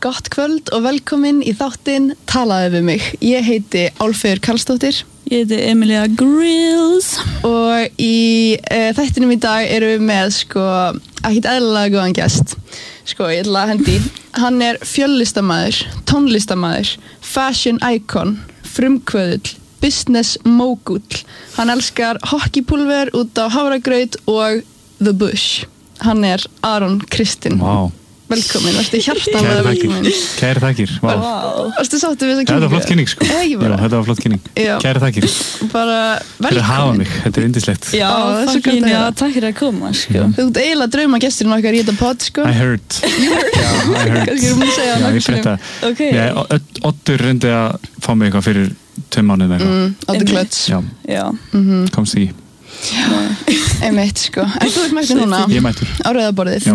gott kvöld og velkomin í þáttinn Talaðu við mig. Ég heiti Álfheiður Karlsdóttir. Ég heiti Emilia Grills. Og í þættinum í dag erum við með ekkert eðlilega góðan gest. Ég ætla að hendi. Hann er fjöllistamæður, tónlistamæður, fashion icon, frumkvöðull, business mogul. Hann elskar hockeypulver út á hafragraut og The Bush. Hann er Aron Kristinn. Vá. Velkomin, varstu hjartanlega velkomin. Kæri þakkir. Vá. Varstu sáttur við þessa kynningu? Þetta var flott kynning, sko. Ekki bara. Já, þetta var flott kynning. Já. Kæri þakkir. Bara velkomin. Fyrir að hafa mig, þetta er yndislegt. Já, takk fyrir að koma, sko. Þú ert eiginlega draumagesturinn okkar í þetta pod, sko. I heard. Já, I heard. Kannski erum við að segja Já, ég nokkuð frétta. Okay. Já, Oddur reyndi að fá mig eitthvað fyrir 2 mánuðum eitthvað. Oddur Klöts. Já. Komst því. Einmitt, sko. En þú ert mættur núna. Ég mættur. Á rauðaborðið.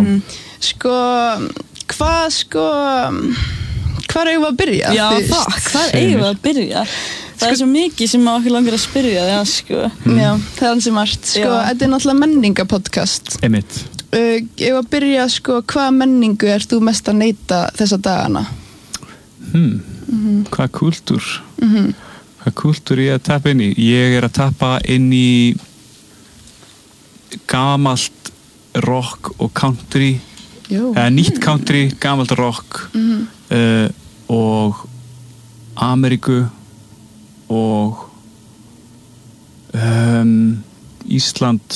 Hvar eigum við að byrja? Já, hvar eigum við að byrja? Það er svo mikið sem okkur langar að spyrja það, sko. Já, það er hansi margt. Þetta er náttúrulega menningapodcast. Einmitt. Ég var að byrja, hvaða menningu ert þú mest að neyta þessa dagana? Hvað kúltúr? Hvað kúltúr ég að tappa inn í? Ég er að tappa inn í gamalt rock og country. Nýtt country, gamalt rock og Ameríku og Ísland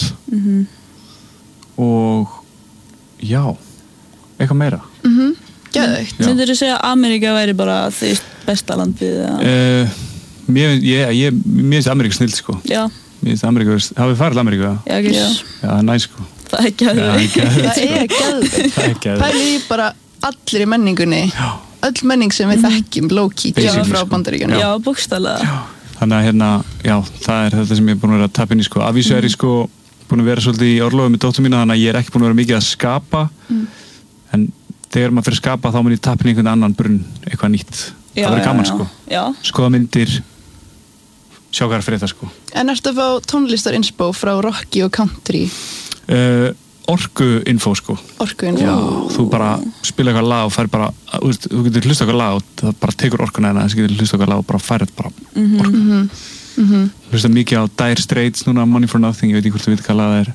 og já, eitthvað meira. Geðveikt. Myndirðu segja að Ameríka væri bara því besta landið? Mér finnst Ameríka snill, sko. Já. Mér finnst Ameríka, hafið farið til Ameríku? Já, ekki. Já, næs, sko. Það er geðveikt. Það er geðveikt. Pæli í bara allir í menningunni. Já. Öll menning sem við þekkjum, low-key, gefa frá Bandaríkjunum. Já, bókstaflega. Þannig að það er þetta sem ég er búin að vera að tappa inn í, sko. Að vísu er ég, búin að vera svolítið í orlofi með dóttur mína, þannig að ég er ekki búin að vera mikið að skapa. En þegar maður fyrir að skapa, þá mun ég tappa inn í einhvern annan brunn, eitthvað nýtt. Það verður gaman, sko. Já. Skoða myndir, sjá hvað er fyrir þetta, sko. En ertu að fá tónlistarinspo frá Rocky og Country? Orku-info, sko. Orku-info? Já, þú bara spila eitthvað lag og fær bara, þú getur hlusta eitthvað lag og það bara tekur orkuna þess að getur hlusta eitthvað lag og bara færð bara orku. Hlusta mikið á Dire Straits núna, Money for Nothing, ég veit ekki hvort þú veit hvað lag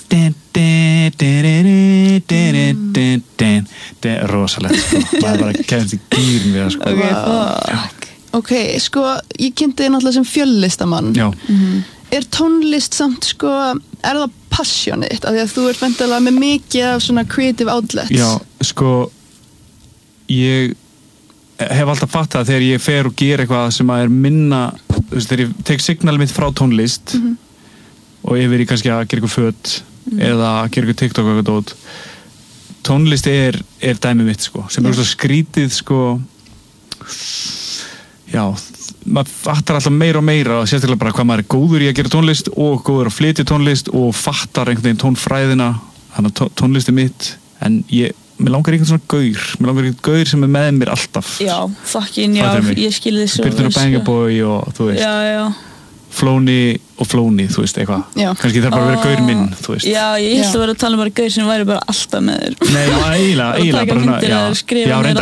það er. Rosalegt, sko. Maður bara kemst í gýrin við það, sko. Ok, ég kynnti þig náttúrulega sem fjöllistamann. Já. Er tónlist samt, er það passionið þitt? Af því að þú ert væntanlega með mikið af svona creative outlets. Já, ég hef alltaf fattað að þegar ég fer og ger eitthvað sem að er minna, þegar ég tek signalið mitt frá tónlist og yfir í kannski að gera eitthvað föt eða gera eitthvað TikTok og eitthvað dót. Tónlist er dæmið mitt, sem er skrítið, já, maður fattar alltaf meira og meira og sérstaklega bara hvað maður er góður í að gera tónlist og góður að flytja tónlist og fattar einhvern veginn tónfræðina, þannig að tónlist er mitt, en mér langar einhvern svona gaur sem er með mér alltaf. Já, fucking, já, ég skil þið svo. Byrjun og Bangabói og þú veist. Já. Flóni og Flóni, þú veist, eitthvað. Kannski það bara að vera gaur minn, þú veist. Já, ég held að vera að tala um bara gaur sem væri bara alltaf með þér. Nei, eiginlega bara svona, já, reyndar